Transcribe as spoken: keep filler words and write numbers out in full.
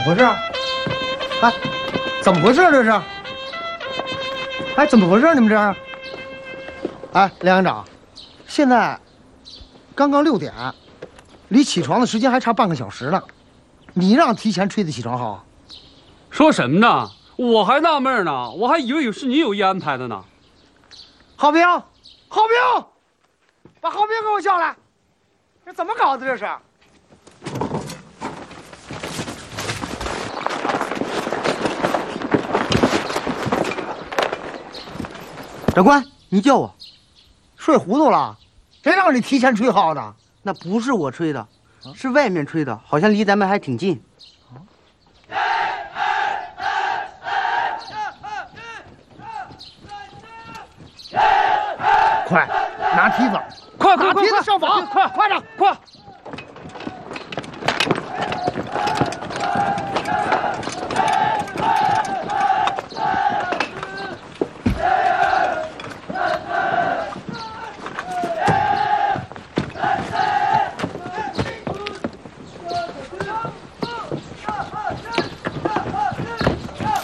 么回事？哎，怎么回事这是？哎，怎么回事？你们这儿？哎，梁营长，现在刚刚六点，离起床的时间还差半个小时呢。你让提前吹的起床号？ 说什么呢？我还纳闷呢，我还以为是你有意安排的呢。 郝兵，郝兵，把郝兵给我叫来！这怎么搞的？这是？ 长官，你叫我， 睡糊涂了？谁让你提前吹号的？ 那不是我吹的，是外面吹的，好像离咱们还挺近。 快，拿梯子， 快快快， 拿梯子上房， 快快点， 快！